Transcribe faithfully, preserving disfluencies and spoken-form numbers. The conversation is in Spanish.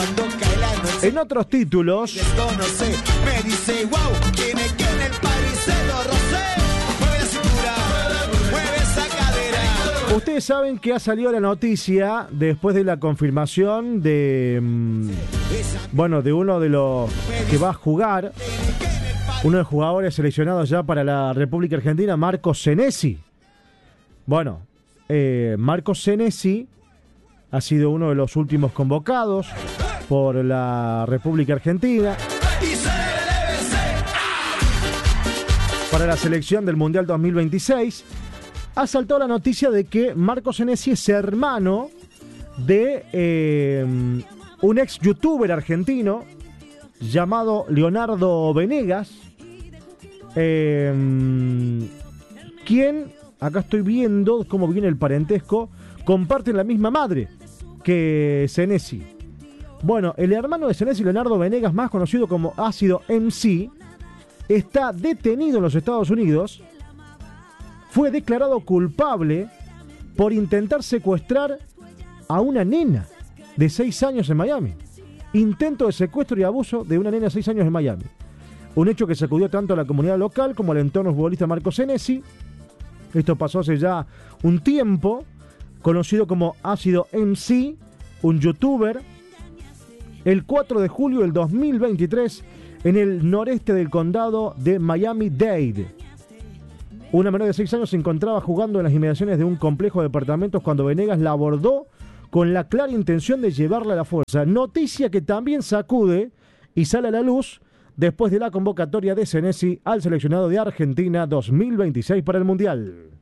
cuando cae la noche. En otros títulos, Desconoce, me dice wow, tiene que en el parisero rosé. Mueve la cintura, mueve esa cadera. ustedes saben que ha salido la noticia después de la confirmación de, mm, bueno, de uno de los que va a jugar, uno de los jugadores seleccionados ya para la República Argentina, Marcos Senesi. Bueno, eh, Marcos Senesi ha sido uno de los últimos convocados por la República Argentina para la selección del Mundial dos mil veintiséis. Ha saltado la noticia de que Marcos Senesi es hermano de eh, un ex youtuber argentino llamado Leonardo Venegas, eh, quien, acá estoy viendo cómo viene el parentesco, comparten la misma madre que Senesi. Bueno, el hermano de Senesi, Leonardo Venegas, más conocido como Ácido M C, está detenido en los Estados Unidos. Fue declarado culpable por intentar secuestrar a una nena de seis años en Miami. Intento de secuestro y abuso de una nena de seis años en Miami. Un hecho que sacudió tanto a la comunidad local como al entorno futbolista Marcos Senesi. Esto pasó hace ya un tiempo. Conocido como Ácido M C, un youtuber, el cuatro de julio del dos mil veintitrés en el noreste del condado de Miami-Dade. Una menor de seis años se encontraba jugando en las inmediaciones de un complejo de departamentos cuando Venegas la abordó con la clara intención de llevarla a la fuerza. Noticia que también sacude y sale a la luz después de la convocatoria de Senesi al seleccionado de Argentina dos mil veintiséis para el Mundial.